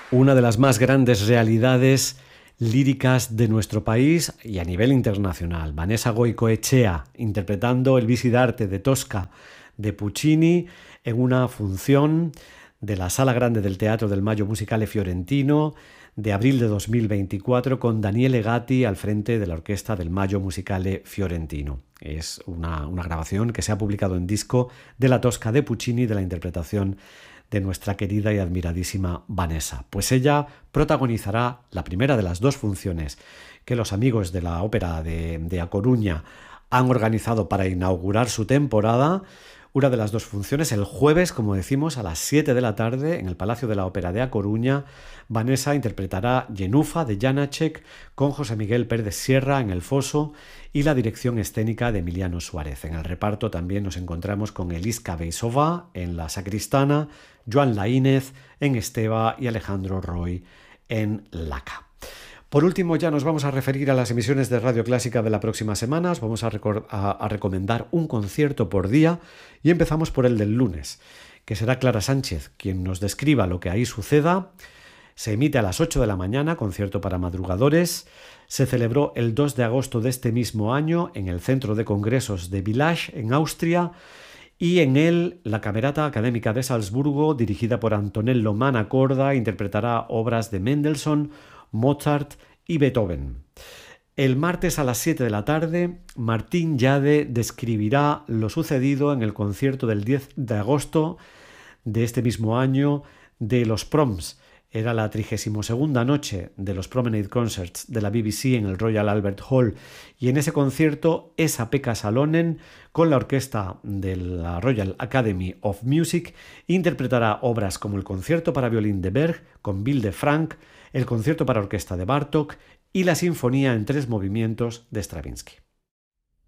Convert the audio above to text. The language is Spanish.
una de las más grandes realidades líricas de nuestro país y a nivel internacional. Vanessa Goicoechea interpretando el Visidarte de Tosca de Puccini en una función de la Sala Grande del Teatro del Maggio Musicale Fiorentino de abril de 2024 con Daniele Gatti al frente de la orquesta del Maggio Musicale Fiorentino. Es una grabación que se ha publicado en disco de la Tosca de Puccini, de la interpretación de nuestra querida y admiradísima Vanessa. Pues ella protagonizará la primera de las dos funciones que los amigos de la Ópera de A Coruña han organizado para inaugurar su temporada. Una de las dos funciones, el jueves, como decimos, a las 7 de la tarde en el Palacio de la Ópera de A Coruña. Vanessa interpretará Jenufa de Janáček con José Miguel Pérez Sierra en el foso y la dirección escénica de Emiliano Suárez. En el reparto también nos encontramos con Eliska Beisova en la sacristana, Joan Laínez en Esteba y Alejandro Roy en Laca. Por último, ya nos vamos a referir a las emisiones de Radio Clásica de la próxima semana. Os vamos a recomendar un concierto por día y empezamos por el del lunes, que será Clara Sánchez quien nos describa lo que ahí suceda. Se emite a las 8 de la mañana, concierto para madrugadores. Se celebró el 2 de agosto de este mismo año en el Centro de Congresos de Villach, en Austria, y en él la Camerata Académica de Salzburgo, dirigida por Antonello Manacorda, interpretará obras de Mendelssohn, Mozart y Beethoven. El martes a las 7 de la tarde, Martín Yade describirá lo sucedido en el concierto del 10 de agosto de este mismo año de los Proms. Era la 32ª noche de los Promenade Concerts de la BBC en el Royal Albert Hall, y en ese concierto Esa-Pekka Salonen, con la orquesta de la Royal Academy of Music, interpretará obras como el concierto para violín de Berg con Vilde Frank, el concierto para orquesta de Bartók y la sinfonía en 3 movimientos de Stravinsky.